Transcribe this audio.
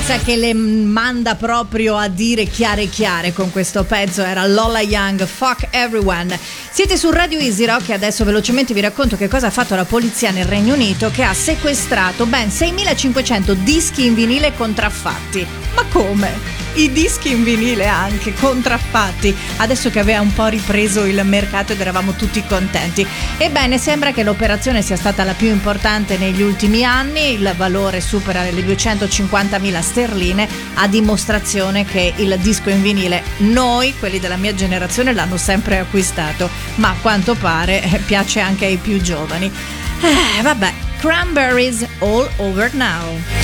Pensa che le manda proprio a dire chiare con questo pezzo. Era Lola Young, Fuck Everyone. Siete su Radio Easy Rock e adesso velocemente vi racconto che cosa ha fatto la polizia nel Regno Unito, che ha sequestrato ben 6.500 dischi in vinile contraffatti. Ma come? I dischi in vinile anche contraffatti, adesso che aveva un po' ripreso il mercato ed eravamo tutti contenti. Ebbene, sembra che l'operazione sia stata la più importante negli ultimi anni. Il valore supera le 250.000 sterline, a dimostrazione che il disco in vinile noi, quelli della mia generazione, l'hanno sempre acquistato, ma a quanto pare piace anche ai più giovani. Vabbè, Cranberries All Over Now.